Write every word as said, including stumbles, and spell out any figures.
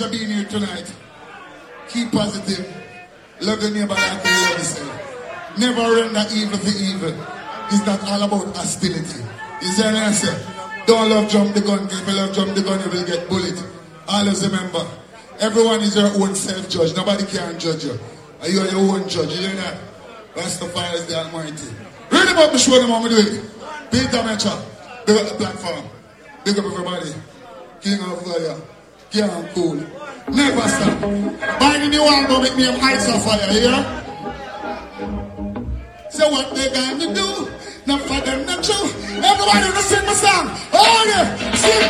pleasure being here tonight. Keep positive. Love your neighbor like you love yourself. Never render evil for evil. It's not all about hostility. Is there an answer? Don't love jump the gun. If you love jump the gun, you will get bullet. Always remember, everyone is your own self-judge. Nobody can judge you. You are your own judge. You hear that? Rastafari is the Almighty. Read about me, show them how we do it. Peter Mecha. Big up the platform. Big up everybody. King of Fire. King of Cool. Never stop. By the new album, make me a Heights of Fire. You hear? So what they gonna do? Not for them, not true. Everybody wanna sing my song. Oh yeah. Sing.